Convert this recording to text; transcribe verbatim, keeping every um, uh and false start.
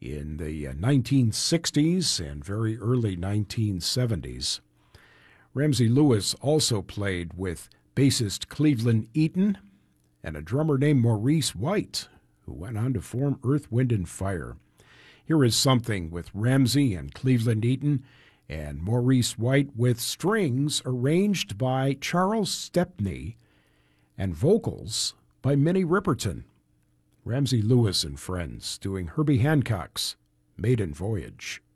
in the uh, nineteen sixties and very early nineteen seventies. Ramsey Lewis also played with bassist Cleveland Eaton and a drummer named Maurice White, who went on to form Earth, Wind and Fire. Here is something with Ramsey and Cleveland Eaton and Maurice White with strings arranged by Charles Stepney and vocals by Minnie Riperton. Ramsey Lewis and Friends doing Herbie Hancock's Maiden Voyage.